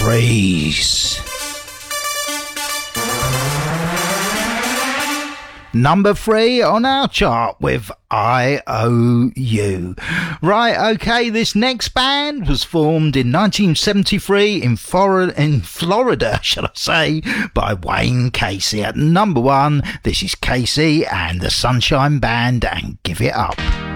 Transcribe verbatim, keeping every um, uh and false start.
Freeze. Number three on our chart with I O U. Right, okay, this next band was formed in nineteen seventy-three in, For- in Florida, shall I say, by Wayne Casey. At number one, this is Casey and the Sunshine Band and Give It Up.